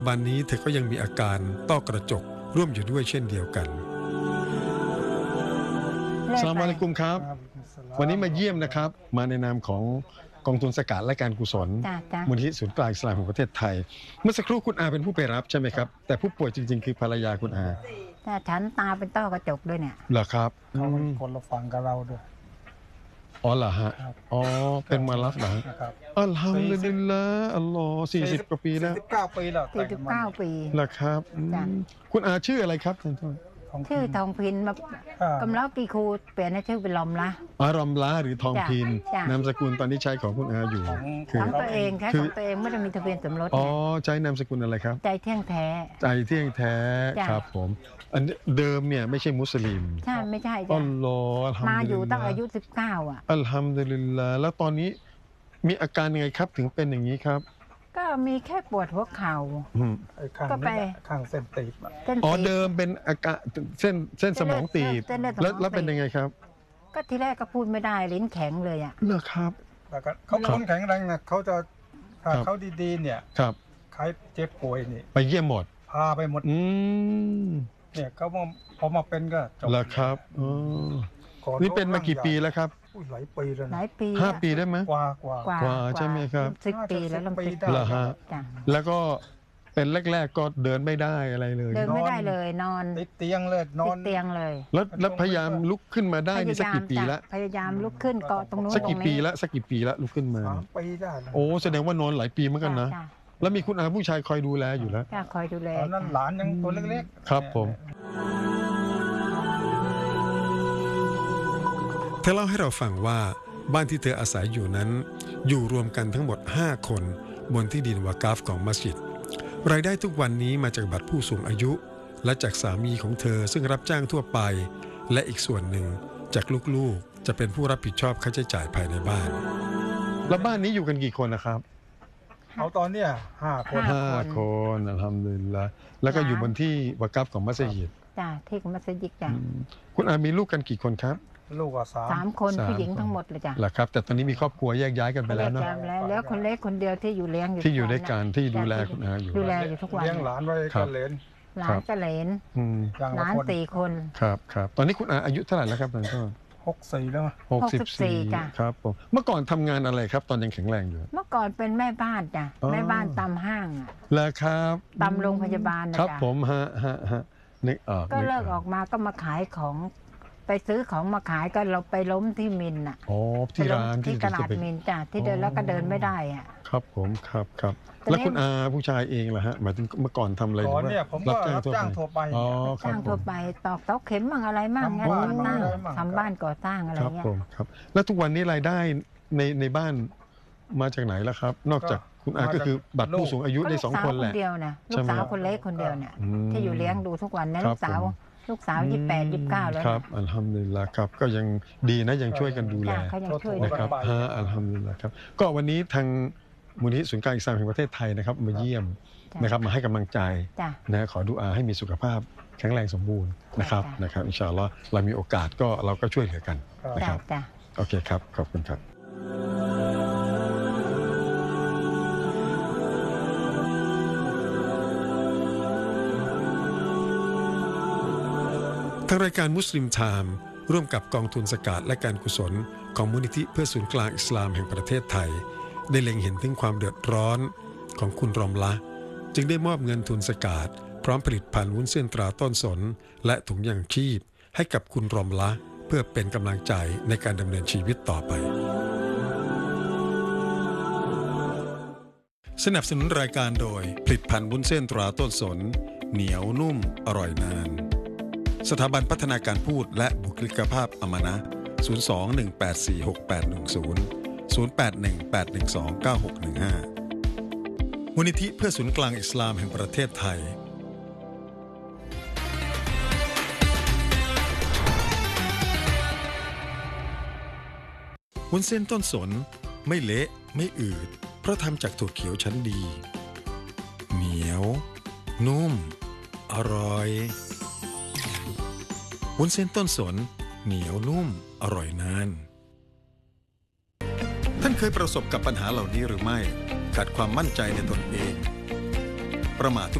วันนี้เธอก็ยังมีอาการต้อกระจกร่วมอยู่ด้วยเช่นเดียวกันอัสสลามุอะลัยกุมครับวันนี้มาเยี่ยมนะครับมาในนามของกองทุนสกัดและการกุศลมูลนิธิศูนย์กลางอิสลามแห่งประเทศไทยเมื่อสักครู่คุณอาเป็นผู้ไปรับใช่ไหมครับแต่ผู้ป่วยจริงๆคือภรรยาคุณอาแต่ฉันตาเป็นต้อกระจกด้วยเนี่ยเหรอครับเขาเป็นคนละฝั่งกับเราด้วยอ๋อเหรอฮะอ๋อเป็นมาลัฟเหรออัลฮัมดุลิลลาห์อัลลอฮ์40 กว่าปีแล้ว 49 ปีแล้ว 49 ปีเหรอครับคุณอาชื่ออะไรครับชื่อทองพินมากำลังกี่ครูเปลี่ยนชื่อเป็นลอมละรอมละหรือทองพินนามสกุลตอนนี้ใช้ของคุณอาอยู่ของตัวเองแค่ของตัวเองไม่ได้มีทะเบียนสมรสอ๋อใช้นามสกุลอะไรครับใจเที่ยงแท้ใจเที่ยงแท้ครับผมอันเดิมเนี่ยไม่ใช่มุสลิมใช่ไม่ใช่อัลลอฮ์มาอยู่ตั้งอายุ19อ่ะอัลฮัมดุลิลลาห์แล้วตอนนี้มีอาการยังไงครับถึงเป็นอย่างนี้ครับก็มีแค่ปวดหัวเข่าก็ไปข้างเส้นตีบอ๋อเดิมเป็นอาการเส้นสมองตีบแล้วเป็นยังไงครับก็ทีแรกก็พูดไม่ได้ลิ้นแข็งเลยอ่ะเหรอครับแล้วก็เขาคนแข็งแรงนะเขาจะเขาดีๆเนี่ยครับใครเจ็บป่วยนี่ไปเยี่ยมหมดพาไปหมดเนี่ยเขาพอมาเป็นก็จบแล้วครับนี่เป็นมากี่ปีแล้วครับหลายปีแล้วหลายปี 5 ปีได้ไหมกว่าใช่ไหมครับ 10 ปีแล้วเหรอฮะแล้วก็เป็นแรกๆก็เดินไม่ได้อะไรเลยเดินไม่ได้เลยนอนติดเตียงเลยนอนติดเตียงเลยแล้วพยายามลุกขึ้นมาได้นี่สักกี่ปีแล้วพยายามลุกขึ้นเกาะตรงนู้นสักกี่ปีแล้วลุกขึ้นมา 3 ปีได้โอ้แสดงว่านอนหลายปีเหมือนกันนะแล้วมีคุณอาผู้ชายคอยดูแลอยู่แล้วคอยดูแลตอนนั้นหลานยังตัวเล็กๆครับผมเธอเล่าให้เราฟังว่าบ้านที่เธออาศัยอยู่นั้นอยู่รวมกันทั้งหมด5 คนบนที่ดินวากาฟของมัสยิดรายได้ทุกวันนี้มาจากบัตรผู้สูงอายุและจากสามีของเธอซึ่งรับจ้างทั่วไปและอีกส่วนหนึ่งจากลูกๆจะเป็นผู้รับผิดชอบค่าใช้จ่ายภายในบ้านแล้วบ้านนี้อยู่กันกี่คนนะครับเอาตอนเนี้ย5 คนอัลฮัมดุลิลละห์แล้วก็อยู่บนที่วากาฟของมัสยิดจ้ะที่ของมัสยิดจ้ะคุณอามีลูกกันกี่คนครับลูกก็ 3 คนผู้หญิงทั้งหมดเลยจ้ะเหรอครับแต่ตอนนี้มีครอบครัวแยกย้ายกันไปแล้วเนาะแล้วคนเล็กคนเดียวที่อยู่เลี้ยงอยู่ที่อยู่ด้วยกันที่ดูแลคุณอาอยู่ดูแลอยู่ทุกวันเลี้ยงหลานไว้ก็เหลนหลานก็เหลนหลาน4 คนครับตอนนี้คุณอาอายุเท่าไหร่แล้วครับตอนนี้ 64แล้ว 64จ้ะครับผมเมื่อก่อนทำงานอะไรครับตอนยังแข็งแรงอยู่เมื่อก่อนเป็นแม่บ้านจ้ะแม่บ้านตามห้างอ่ะแล้วครับตามโรงพยาบาลนะครับผมฮะนึกออกก็เลิกออกมาก็มาขายของไปซื้อของมาขายก็เราไปล้มที่มินอ่ะที่ร้านที่ตลาดมินจ้ะที่เดินแล้วก็เดินไม่ได้อ่ะครับผมครับแล้วคุณอาผู้ชายเองล่ะฮะหมายถึงเมื่อก่อนทำอะไรก่อนเนี่ยผมก็รับจ้างทั่วไปจ้างทั่วไปตอกเสาเข็มมั่งอะไรมั่งงานก่อสร้างทำบ้านก่อสร้างอะไรเงี้ยครับแล้วทุกวันนี้รายได้ในบ้านมาจากไหนล่ะครับนอกจากคุณอาก็คือบัตรผู้สูงอายุได้2 คนแหละลูกสาวคนเดียวนะลูกสาวคนเล็กคนเดียวเนี่ยที่อยู่เลี้ยงดูทุกวันนะลูกสาว28 29แล้วครับอัลฮัมดุลิลลาห์ครับก็ยังดีนะยังช่วยกันดูแลนะครับอัลฮัมดุลิลลาห์ครับก็วันนี้ทางมูลนิธิศูนย์กลางอิสลามแห่งประเทศไทยนะครับมาเยี่ยมนะครับมาให้กำลังใจนะขอดุอาให้มีสุขภาพแข็งแรงสมบูรณ์นะครับอินชาอัลลอฮ์เรามีโอกาสก็เราก็ช่วยเหลือกันนะครับโอเคครับขอบคุณครับทางรายการมุสลิมไทม์ร่วมกับกองทุนสกาดและการกุศลของมูลนิธิเพื่อศูนย์กลางอิสลามแห่งประเทศไทยได้เล็งเห็นถึงความเดือดร้อนของคุณรอมละจึงได้มอบเงินทุนสกาดพร้อมผลิตภัณฑ์วุ้นเส้นตราต้นสนและถุงยางชีพให้กับคุณรอมละเพื่อเป็นกำลังใจในการดำเนินชีวิตต่อไปสนับสนุนรายการโดยผลิตภัณฑ์วุ้นเส้นตราต้นสนเหนียวนุ่มอร่อยนานสถาบันพัฒนาการพูดและบุคลิกภาพอมนะ02-184-6810 0818129615มูลนิธิเพื่อศูนย์กลางอิสลามแห่งประเทศไทยวุ้นเส้นต้นสนไม่เละไม่อืดเพราะทำจากถั่วเขียวชั้นดีเหนียวนุ่มอร่อยวุ้นเส้นต้นสนเหนียวนุ่มอร่อยนานท่านเคยประสบกับปัญหาเหล่านี้หรือไม่ขาดความมั่นใจในตนเองประมาท